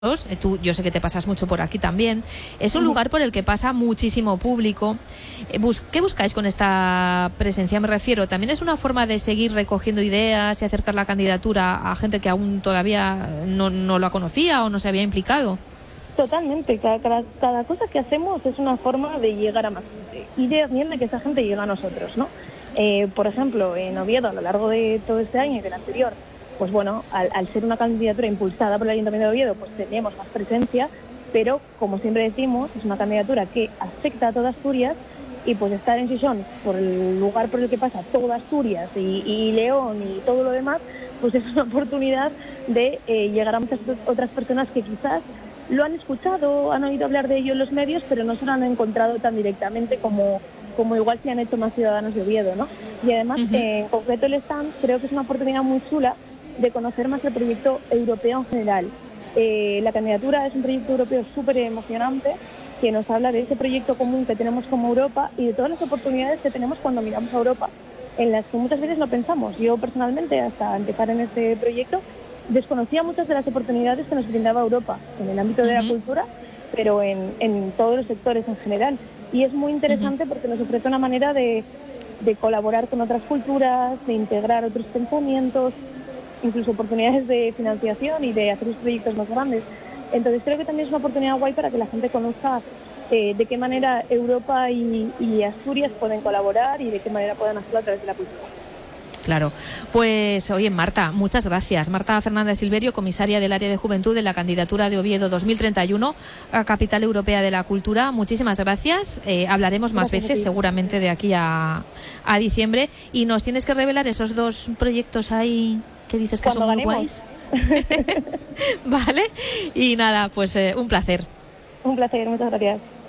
Yo sé que te pasas mucho por aquí también. Es un lugar por el que pasa muchísimo público. ¿Qué buscáis con esta presencia? Me refiero, también es una forma de seguir recogiendo ideas y acercar la candidatura a gente que aún todavía no la conocía o no se había implicado. Totalmente, cada cosa que hacemos es una forma de llegar a más gente y de que esa gente llegue a nosotros, ¿no? Por ejemplo, en Oviedo, a lo largo de todo este año y del anterior, pues bueno, al ser una candidatura impulsada por el Ayuntamiento de Oviedo, pues tenemos más presencia, pero como siempre decimos, es una candidatura que afecta a toda Asturias y pues estar en Xixón, por el lugar por el que pasa toda Asturias y León y todo lo demás, pues es una oportunidad de llegar a muchas otras personas que quizás lo han escuchado, han oído hablar de ello en los medios, pero no se lo han encontrado tan directamente como igual se han hecho más ciudadanos de Oviedo, ¿no? Y además, en concreto el stand, creo que es una oportunidad muy chula de conocer más el proyecto europeo en general. La candidatura es un proyecto europeo súper emocionante que nos habla de ese proyecto común que tenemos como Europa y de todas las oportunidades que tenemos cuando miramos a Europa, en las que muchas veces no pensamos. Yo personalmente, hasta empezar en este proyecto, desconocía muchas de las oportunidades que nos brindaba Europa en el ámbito de la cultura, pero en todos los sectores en general. Y es muy interesante porque nos ofrece una manera de colaborar con otras culturas, de integrar otros pensamientos, incluso oportunidades de financiación y de hacer los proyectos más grandes. Entonces creo que también es una oportunidad guay para que la gente conozca de qué manera Europa y Asturias pueden colaborar y de qué manera pueden hacerlo a través de la cultura. Claro, pues oye Marta, muchas gracias. Marta Fernández Silverio, comisaria del área de juventud de la candidatura de Oviedo 2031 a Capital Europea de la Cultura. Muchísimas gracias. Hablaremos más veces, seguramente de aquí a diciembre. Y nos tienes que revelar esos dos proyectos ahí que dices que son muy guays. Vale, y nada, pues un placer. Un placer, muchas gracias.